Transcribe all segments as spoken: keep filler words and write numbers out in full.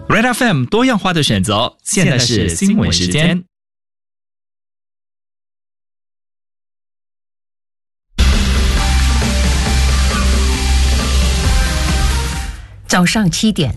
Red F M 多样化的选择，现在是新闻时间。 早上七点，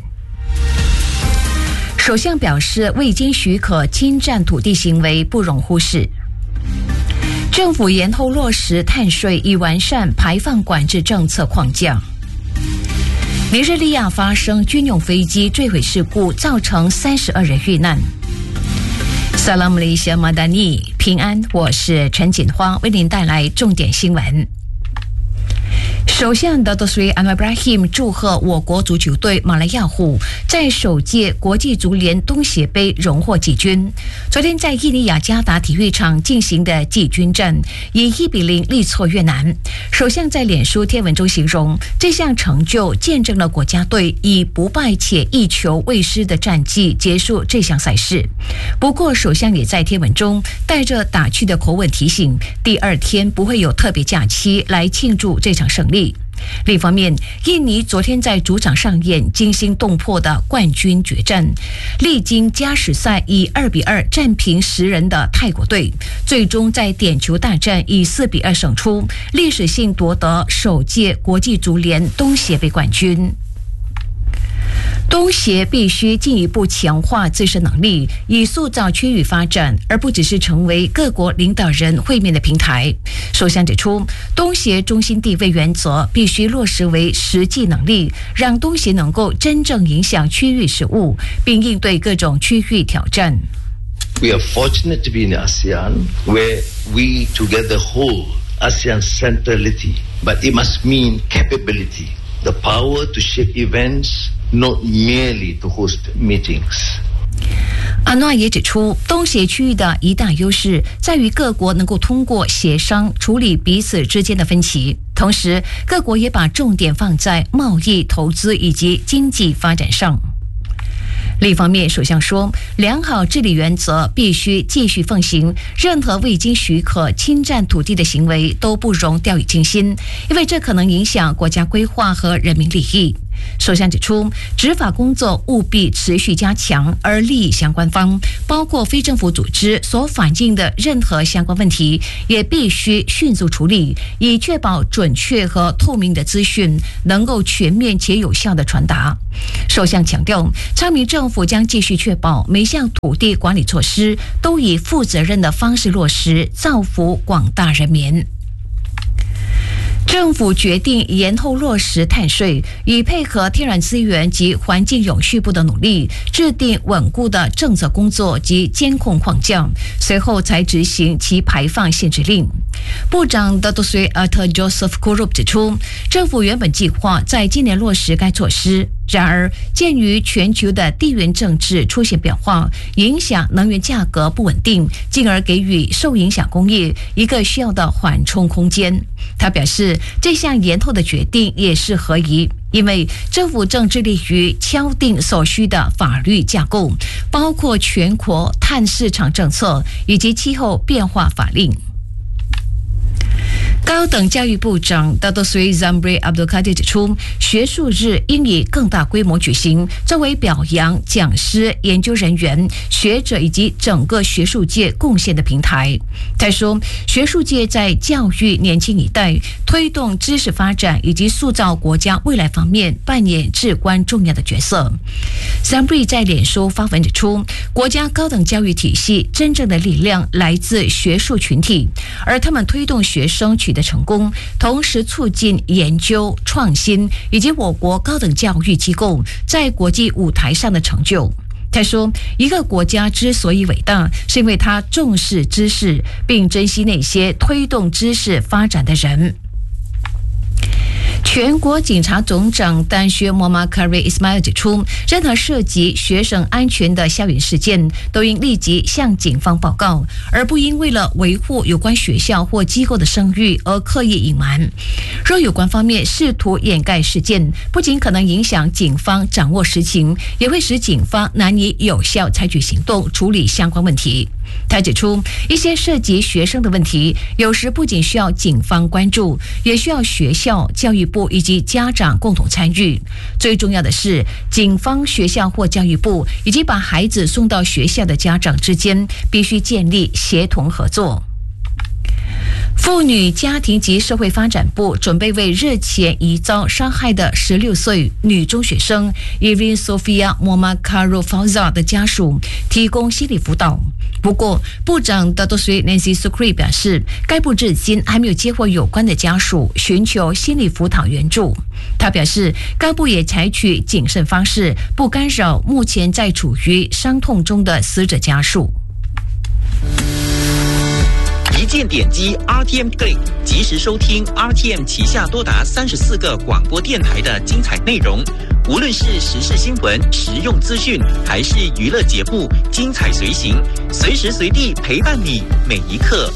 首相表示，未经许可侵占土地行为不容忽视。政府延后落实碳税，以完善排放管制政策框架。尼日利亚发生军用飞机坠毁事故，造成三十二人遇难。萨拉姆雷西亚马达尼平安，我是陈锦花，为您带来重点新闻。首相达多斯里安瓦布拉希姆祝贺我国足球队马来亚虎在首届国际足联东协杯荣获季军。昨天在印尼雅加达体育场进行的季军战，以一比零力挫越南。首相在脸书贴文中形容，这项成就见证了国家队以不败且一球未失的战绩结束这项赛事。不过，首相也在贴文中带着打趣的口吻提醒，第二天不会有特别假期来庆祝这场胜利。另一方面，印尼昨天在主场上演惊心动魄的冠军决战，历经加时赛以二比二战平十人的泰国队，最终在点球大战以四比二胜出，历史性夺得首届国际足联东协杯冠军。东协必须进一步强化自身能力，以塑造区域发展，而不只是成为各国领导人会面的平台。首相指出，东协中心地位原则必须落实为实际能力，让东协能够真正影响区域事务，并应对各种区域挑战。 We are fortunate to be in ASEAN, where we together hold ASEAN centrality, but it must mean capability, the power to shape events.Not merely to host meetings. 阿诺也指出，东协区域的一大优势在于各国能够通过协商处理彼此之间的分歧，同时各国也把重点放在贸易、投资以及经济发展上。另一方面，首相说，良好治理原则必须继续奉行，任何未经许可侵占土地的行为都不容掉以轻心，因为这可能影响国家规划和人民利益。首相指出，执法工作务必持续加强，而利益相关方，包括非政府组织所反映的任何相关问题，也必须迅速处理，以确保准确和透明的资讯能够全面且有效地传达。首相强调，昌明政府将继续确保每项土地管理措施都以负责任的方式落实，造福广大人民。政府决定延后落实碳税，以配合天然资源及环境永续部的努力，制定稳固的政策工作及监控框架，随后才执行其排放限制令。部长Datuk Seri Arthur Joseph Kurup 指出，政府原本计划在今年落实该措施，然而鉴于全球的地缘政治出现变化，影响能源价格不稳定，进而给予受影响工业一个需要的缓冲空间。他表示，这项延后的决定也是合宜，因为政府正致力于敲定所需的法律架构，包括全国碳市场政策以及气候变化法令。高等教育部长Datuk Seri Zambry Abdul Kadir 指出，学术日应以更大规模举行，作为表扬讲师、研究人员、学者以及整个学术界贡献的平台。他说，学术界在教育年轻一代、推动知识发展以及塑造国家未来方面扮演至关重要的角色。Zambry 在脸书发文指出，国家高等教育体系真正的力量来自学术群体，而他们推动学生取得成功，同时促进研究创新以及我国高等教育机构在国际舞台上的成就。他说，一个国家之所以伟大，是因为它重视知识，并珍惜那些推动知识发展的人。全国警察总长丹薛莫马卡瑞伊斯迈尔指出，任何涉及学生安全的校园事件都应立即向警方报告，而不应为了维护有关学校或机构的声誉而刻意隐瞒。若有关方面试图掩盖事件，不仅可能影响警方掌握实情，也会使警方难以有效采取行动处理相关问题。 他指出，一些涉及学生的问题，有时不仅需要警方关注，也需要学校、教育部以及家长共同参与。最重要的是，警方、学校或教育部以及把孩子送到学校的家长之间必须建立协同合作。妇女家庭及社会发展部准备为日前疑遭杀害的十六岁女中学生 Irene Sofia Momakarov 的家属提供心理辅导。不过，部长德多瑞 Nancy Sucre 表示，该部至今还没有接获有关的家属寻求心理辅导援助。他表示，该部也采取谨慎方式，不干扰目前在处于伤痛中的死者家属。 一键点击 R T M Click， 及时收听 R T M 旗下多达三十四个广播电台的精彩内容。无论是时事新闻、实用资讯，还是娱乐节目，精彩随行，随时随地陪伴你每一刻。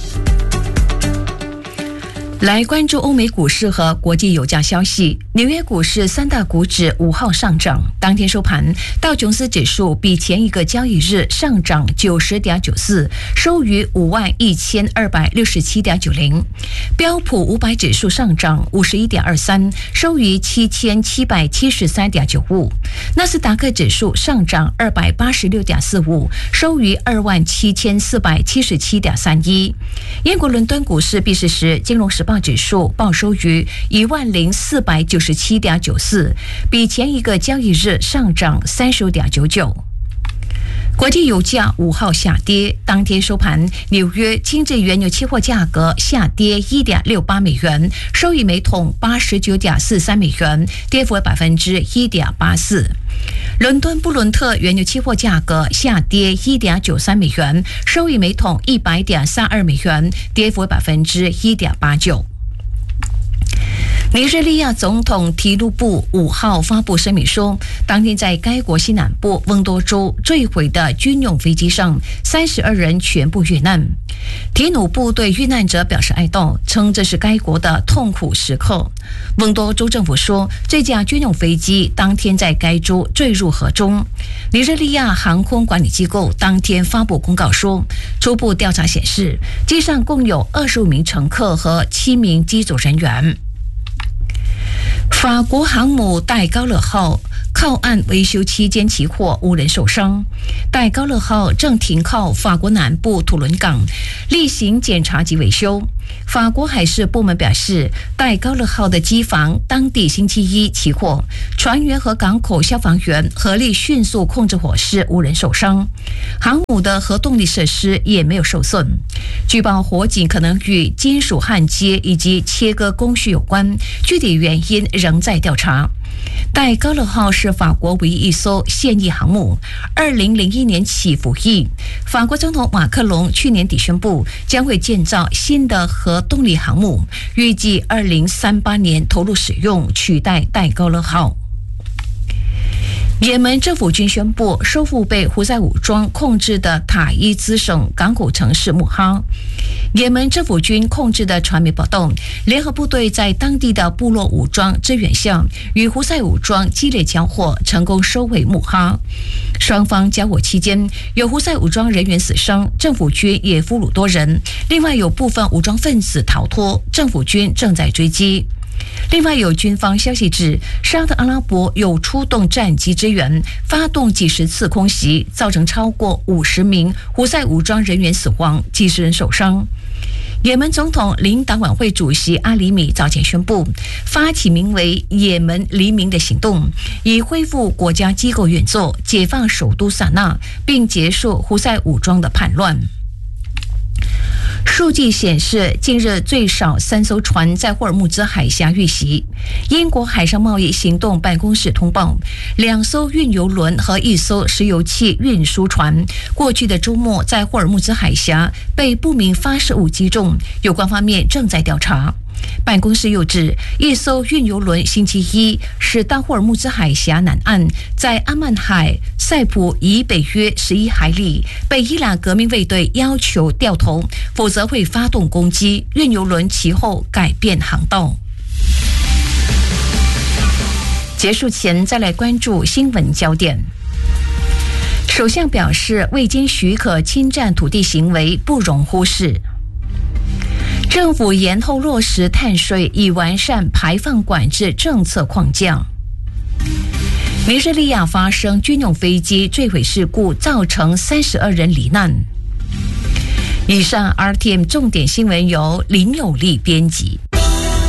来关注欧美股市和国际油价消息。纽约股市三大股指五号上涨，当天收盘，道琼斯指数比前一个交易日上涨九十点九四，收于五万一千二百六十七点九零。标普五百指数上涨五十一点二三，收于七千七百七十三点九五。纳斯达克指数上涨二百八十六点四五，收于二万七千四百七十七点三一。英国伦敦股市闭市时，金融时报指数报收于一万零四百九十七点九四，比前一个交易日上涨三十点九九。国际油价五号下跌，当天收盘，纽约轻质原油期货价格下跌 一点六八美元，收于每桶 八十九点四三美元，跌幅为 百分之一点八四。伦敦布伦特原油期货价格下跌 一点九三美元，收于每桶 一百点三二美元，跌幅为 百分之一点八九。尼日利亚总统提鲁布五号发布声明说，当天在该国西南部翁多州坠毁的军用飞机上，三十二人全部遇难。提鲁布对遇难者表示哀悼，称这是该国的痛苦时刻。翁多州政府说，这架军用飞机当天在该州坠入河中。尼日利亚航空管理机构当天发布公告说，初步调查显示，机上共有二十五名乘客和七名机组人员。法国航母戴高乐号靠岸维修期间起火，无人受伤。戴高乐号正停靠法国南部土伦港，例行检查及维修。法国海事部门表示，戴高乐号的机房当地星期一起火，船员和港口消防员合力迅速控制火势，无人受伤。航母的核动力设施也没有受损。据报火警可能与金属焊接以及切割工序有关，具体原因仍在调查。戴高乐号是法国唯一一艘现役航母，二零零一年起服役。法国总统马克龙去年底宣布，将会建造新的核动力航母，预计二零三八年投入使用，取代戴高乐号。也门政府军宣布收复被胡塞武装控制的塔伊兹省港口城市穆哈。也门政府军控制的传媒报道，联合部队在当地的部落武装支援下，与胡塞武装激烈交火，成功收回穆哈。双方交火期间，有胡塞武装人员死伤，政府军也俘虏多人，另外有部分武装分子逃脱，政府军正在追击。另外有军方消息指，沙特阿拉伯有出动战机支援，发动几十次空袭，造成超过五十名胡塞武装人员死亡，几十人受伤。也门总统领导委会主席阿里米早前宣布，发起名为也门黎明的行动，以恢复国家机构运作，解放首都萨那，并结束胡塞武装的叛乱。数据显示，近日最少三艘船在霍尔木兹海峡遇袭。英国海上贸易行动办公室通报，两艘运油轮和一艘石油气运输船过去的周末在霍尔木兹海峡被不明发射物击中，有关方面正在调查。办公室又指，一艘运油轮星期一驶到霍尔木兹海峡南岸，在阿曼海塞普以北约十一海里，被伊朗革命卫队要求掉头，否则会发动攻击。运油轮其后改变航道。结束前再来关注新闻焦点。 首相表示，未经许可侵占土地行为不容忽视。政府延后落实碳税，以完善排放管制政策框架。尼日利亚发生军用飞机坠毁事故，造成三十二人罹难。以上 R T M 重点新闻由林有利编辑。